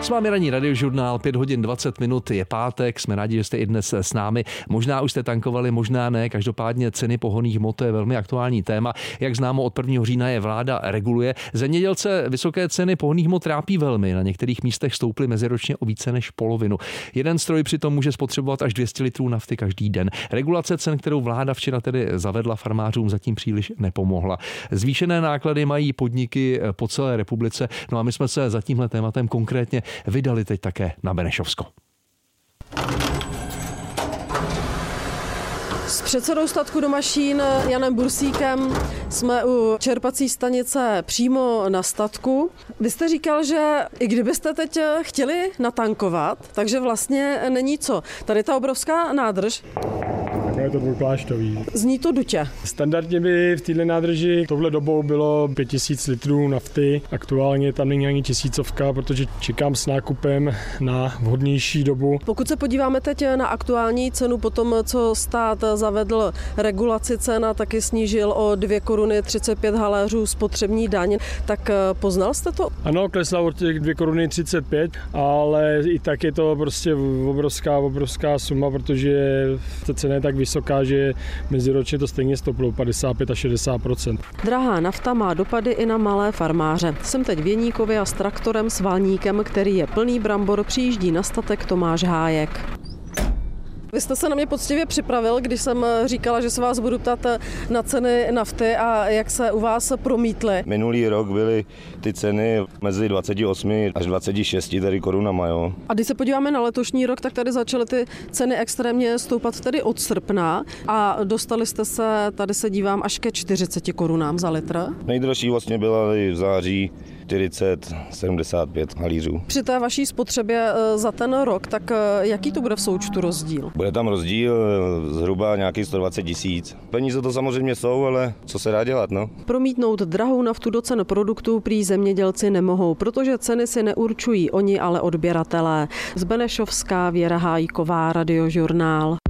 S vámi ranní radiožurnál, 5 hodin 20 minut, je pátek, jsme rádi, že jste i dnes s námi. Možná už jste tankovali, možná ne, každopádně ceny pohonných hmot je velmi aktuální téma. Jak známo, od 1. října je vláda reguluje. Zemědělce vysoké ceny pohonných hmot trápí velmi, na některých místech stouply meziročně o více než polovinu. Jeden stroj přitom může spotřebovat až 200 litrů nafty každý den. Regulace cen, kterou vláda včera tedy zavedla, farmářům zatím příliš nepomohla. Zvýšené náklady mají podniky po celé republice, no a my jsme se za tímhle tématem konkrétně vydali teď také na Benešovsko. S předsedou statku Domašín Janem Bursíkem jsme u čerpací stanice přímo na statku. Vy jste říkal, že i kdybyste teď chtěli natankovat, takže vlastně není co. Tady ta obrovská nádrž. Je to dvoupláštový. Zní to dutě. Standardně by v této nádrži touhle dobou bylo 5000 litrů nafty. Aktuálně tam není ani 1000, protože čekám s nákupem na vhodnější dobu. Pokud se podíváme teď na aktuální cenu po tom, co stát zavedl regulaci cen a taky snížil o 2 koruny 35 haléřů spotřební daň, tak poznal jste to? Ano, klesla od těch 2 koruny 35, ale i tak je to prostě obrovská suma, protože ta cena je tak vysoká, že meziročně to stejně stouplo 55 až 60%. Drahá nafta má dopady i na malé farmáře. Jsem teď v Jeníkově a s traktorem s valníkem, který je plný brambor, přijíždí na statek Tomáš Hájek. Vy jste se na mě poctivě připravil, když jsem říkala, že se vás budu ptát na ceny nafty a jak se u vás promítly. Minulý rok byly ty ceny mezi 28 až 26 tady korunama, jo. A když se podíváme na letošní rok, tak tady začaly ty ceny extrémně stoupat tedy od srpna a dostali jste se, tady se dívám, až ke 40 korunám za litr. Nejdražší vlastně byla v září 40-75 halířů. Při té vaší spotřebě za ten rok, tak jaký to bude v součtu rozdíl? Bude tam rozdíl zhruba nějakých 120 000. Peníze to samozřejmě jsou, ale co se dá dělat, no? Promítnout drahou naftu do cen produktů prý zemědělci nemohou, protože ceny si neurčují oni, ale odběratelé. Z Benešovská Věra Hájková, Radiožurnál.